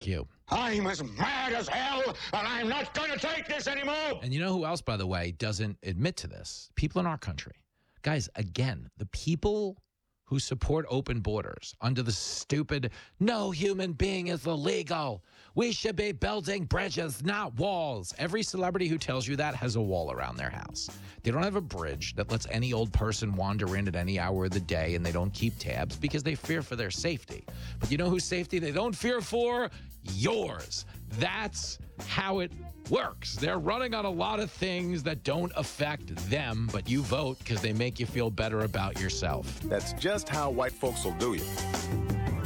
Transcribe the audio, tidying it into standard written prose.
you. I'm as mad as hell, and I'm not going to take this anymore. And you know who else, by the way, doesn't admit to this? People in our country. Guys, again, the people who support open borders under the stupid, no human being is illegal. We should be building bridges, not walls. Every celebrity who tells you that has a wall around their house. They don't have a bridge that lets any old person wander in at any hour of the day, and they don't keep tabs because they fear for their safety. But you know whose safety they don't fear for? Yours. That's how it works. They're running on a lot of things that don't affect them, but you vote because they make you feel better about yourself. That's just how white folks will do you.